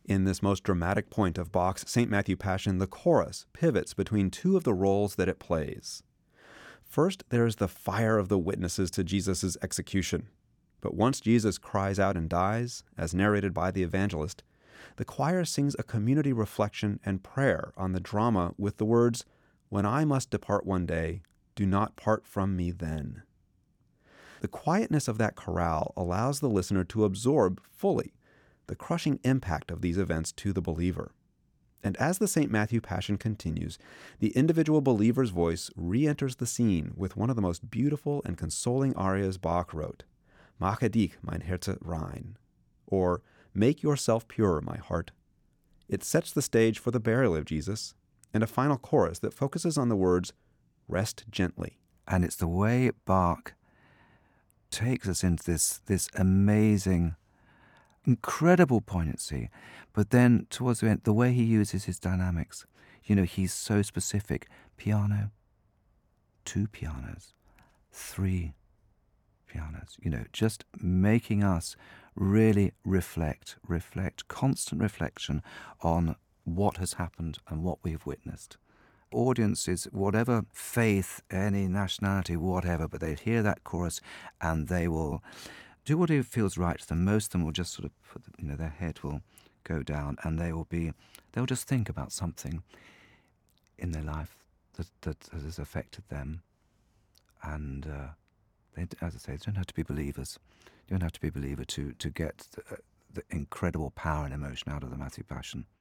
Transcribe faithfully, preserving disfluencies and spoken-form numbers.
In this most dramatic point of Bach's Saint Matthew Passion, the chorus pivots between two of the roles that it plays. First, there is the fire of the witnesses to Jesus' execution. But once Jesus cries out and dies, as narrated by the evangelist, the choir sings a community reflection and prayer on the drama with the words, "When I must depart one day, do not part from me then." The quietness of that chorale allows the listener to absorb fully the crushing impact of these events to the believer. And as the Saint Matthew Passion continues, the individual believer's voice re-enters the scene with one of the most beautiful and consoling arias Bach wrote, "Mache dich, mein Herze, rein," or "Make yourself pure, my heart." It sets the stage for the burial of Jesus, and a final chorus that focuses on the words, "Rest gently." And it's the way Bach takes us into this, this amazing, incredible poignancy, but then towards the end, the way he uses his dynamics, you know, he's so specific. Piano, two pianos, three pianos, you know, just making us really reflect, reflect, constant reflection on what has happened and what we've witnessed. Audiences, whatever faith, any nationality, whatever, but they hear that chorus and they will do what it feels right to them. Most of them will just sort of put, you know, their head will go down and they will be, they'll just think about something in their life that, that, that has affected them. And uh, they, as I say, they don't have to be believers. You don't have to be a believer to, to get the, the incredible power and emotion out of the Matthew Passion.